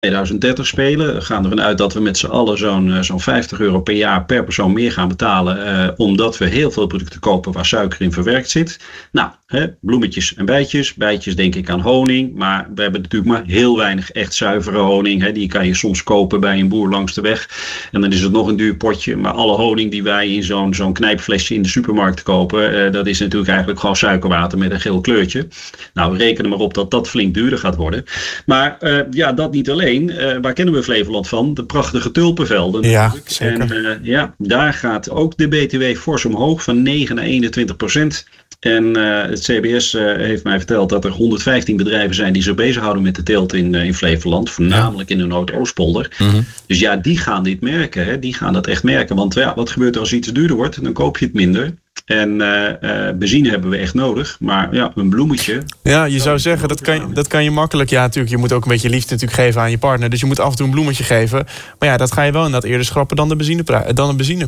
2030 spelen. We gaan ervan uit dat we met z'n allen zo'n €50 per jaar per persoon meer gaan betalen. Omdat we heel veel producten kopen waar suiker in verwerkt zit. Nou, bloemetjes en bijtjes. Bijtjes denk ik aan honing. Maar we hebben natuurlijk maar heel weinig echt zuivere honing. Die kan je soms kopen bij een boer langs de weg. En dan is het nog een duur potje. Maar alle honing die wij in zo'n knijpflesje in de supermarkt kopen. Dat is natuurlijk eigenlijk gewoon suikerwater met een geel kleurtje. Nou, we rekenen maar op dat dat flink duurder gaat worden. Maar dat niet alleen. Waar kennen we Flevoland van? De prachtige tulpenvelden. Ja, zeker. En daar gaat ook de BTW fors omhoog van 9 naar 21%. En het CBS heeft mij verteld dat er 115 bedrijven zijn die zich bezighouden met de teelt in Flevoland. Voornamelijk in de Noordoostpolder. Mm-hmm. Dus ja, die gaan dit merken. Hè? Die gaan dat echt merken. Want wat gebeurt er als iets duurder wordt? Dan koop je het minder. En benzine hebben we echt nodig. Maar ja, een bloemetje. Ja, je zou zeggen, dat kan je makkelijk. Ja, natuurlijk, je moet ook een beetje liefde natuurlijk geven aan je partner. Dus je moet af en toe een bloemetje geven. Maar ja, dat ga je wel inderdaad eerder schrappen dan de benzine.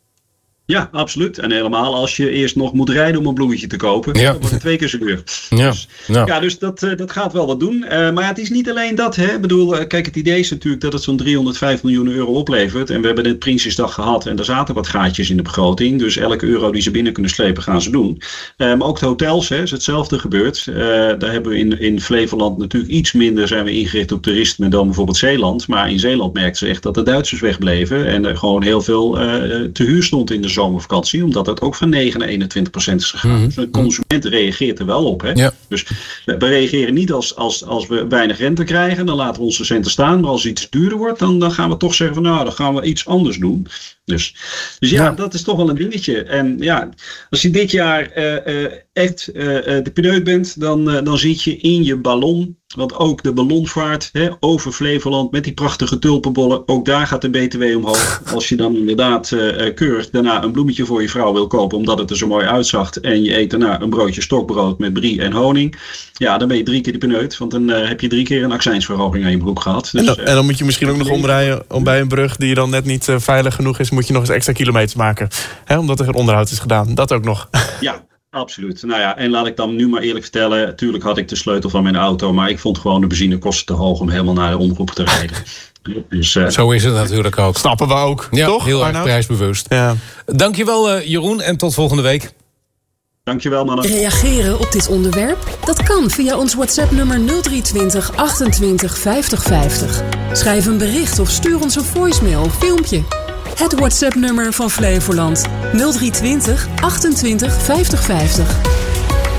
Ja, absoluut. En helemaal als je eerst nog moet rijden om een bloemetje te kopen. Dan wordt het 2 keer zo duur. Dus dat gaat wel wat doen. Maar het is niet alleen dat. Hè. Ik bedoel, kijk, het idee is natuurlijk dat het zo'n €305 miljoen oplevert. En we hebben net Prinsjesdag gehad. En daar zaten wat gaatjes in de begroting. Dus elke euro die ze binnen kunnen slepen gaan ze doen. Maar ook de hotels is hetzelfde gebeurd. Daar hebben we in Flevoland natuurlijk iets minder zijn we ingericht op toerisme dan bijvoorbeeld Zeeland. Maar in Zeeland merkten ze echt dat de Duitsers wegbleven. En er gewoon heel veel te huur stond in de zomervakantie, omdat het ook van 9 naar 21% is gegaan. Mm-hmm. Dus de consument reageert er wel op. Hè? Ja. Dus we reageren niet als we weinig rente krijgen, dan laten we onze centen staan. Maar als iets duurder wordt, dan gaan we toch zeggen van dan gaan we iets anders doen. Dus dat is toch wel een dingetje. En ja, als je dit jaar echt de pineut bent, dan zit je in je ballon. Want ook de ballonvaart over Flevoland met die prachtige tulpenbollen, ook daar gaat de BTW omhoog. Als je dan inderdaad keurig daarna een bloemetje voor je vrouw wil kopen, omdat het er zo mooi uitzag, en je eet daarna een broodje stokbrood met brie en honing. Ja, dan ben je 3 keer de pineut, want dan heb je 3 keer een accijnsverhoging aan je broek gehad. Dus, en dan moet je misschien ook nog omrijden om bij een brug die dan net niet veilig genoeg is, moet je nog eens extra kilometers maken. Omdat er geen onderhoud is gedaan. Dat ook nog. Ja. Absoluut. Nou ja, en laat ik dan nu maar eerlijk vertellen. Tuurlijk had ik de sleutel van mijn auto, maar ik vond gewoon de benzinekosten te hoog om helemaal naar de omroep te rijden. Dus, zo is het natuurlijk ook. Snappen we ook, ja, toch? Heel erg prijsbewust. Ja. Dankjewel Jeroen en tot volgende week. Dankjewel mannen. Reageren op dit onderwerp? Dat kan via ons WhatsApp-nummer 0320 28 50 50. Schrijf een bericht of stuur ons een voicemail of filmpje. Het WhatsApp-nummer van Flevoland 0320 28 50 50.